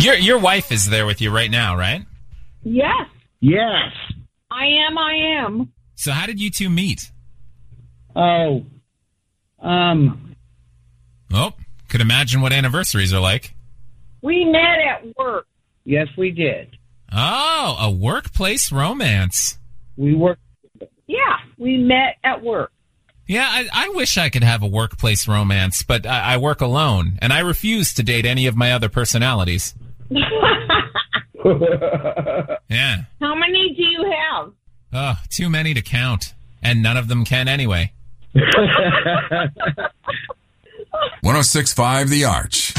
Your wife is there with you right now, right? Yes. Yes. I am. So how did you two meet? Oh, could imagine what anniversaries are like. We met at work. yes, we did. Oh, a workplace romance. We worked. Yeah, we met at work. Yeah, I wish I could have a workplace romance, but I work alone, and I refuse to date any of my other personalities. Yeah. How many do you have? Oh, too many to count, and none of them can anyway. 106.5 The Arch.